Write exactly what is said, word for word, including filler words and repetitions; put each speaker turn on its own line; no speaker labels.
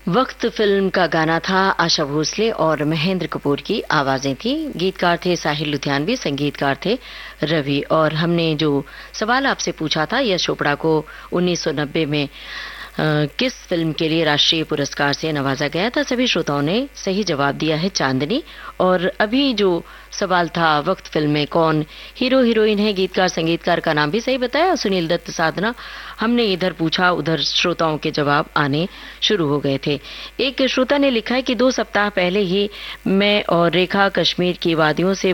वक्त फिल्म का गाना था। आशा भोसले और महेंद्र कपूर की आवाजें थी। गीतकार थे साहिल लुधियानवी, संगीतकार थे रवि। और हमने जो सवाल आपसे पूछा था, यश चोपड़ा को उन्नीस सौ नब्बे में आ, किस फिल्म के लिए राष्ट्रीय पुरस्कार से नवाजा गया था, सभी श्रोताओं ने सही जवाब दिया है, चांदनी। और अभी जो सवाल था, वक्त फिल्म में कौन हीरो हीरोइन है, गीतकार संगीतकार का नाम भी सही बताया, सुनील दत्त साधना। हमने इधर पूछा, उधर श्रोताओं के जवाब आने शुरू हो गए थे। एक श्रोता ने लिखा है कि दो सप्ताह पहले ही मैं और रेखा कश्मीर की वादियों से